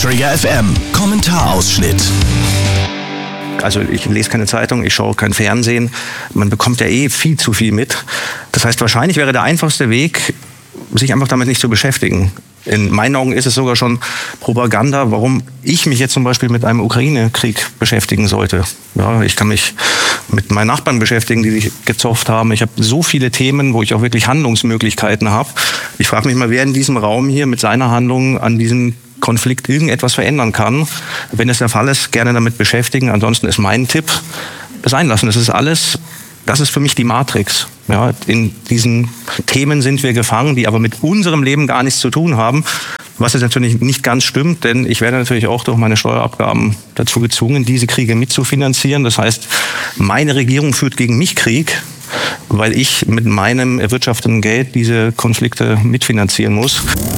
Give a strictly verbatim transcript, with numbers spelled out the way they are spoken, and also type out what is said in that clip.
Trigger F M, Kommentarausschnitt. Also ich lese keine Zeitung, ich schaue kein Fernsehen. Man bekommt ja eh viel zu viel mit. Das heißt, wahrscheinlich wäre der einfachste Weg, sich einfach damit nicht zu beschäftigen. In meinen Augen ist es sogar schon Propaganda, warum ich mich jetzt zum Beispiel mit einem Ukraine-Krieg beschäftigen sollte. Ja, ich kann mich mit meinen Nachbarn beschäftigen, die sich gezofft haben. Ich habe so viele Themen, wo ich auch wirklich Handlungsmöglichkeiten habe. Ich frage mich mal, wer in diesem Raum hier mit seiner Handlung an diesem Konflikt irgendetwas verändern kann. Wenn es der Fall ist, gerne damit beschäftigen. Ansonsten ist mein Tipp, sein lassen. Das ist alles, das ist für mich die Matrix. Ja, in diesen Themen sind wir gefangen, die aber mit unserem Leben gar nichts zu tun haben. Was jetzt natürlich nicht ganz stimmt, denn ich werde natürlich auch durch meine Steuerabgaben dazu gezwungen, diese Kriege mitzufinanzieren. Das heißt, meine Regierung führt gegen mich Krieg, weil ich mit meinem erwirtschafteten Geld diese Konflikte mitfinanzieren muss.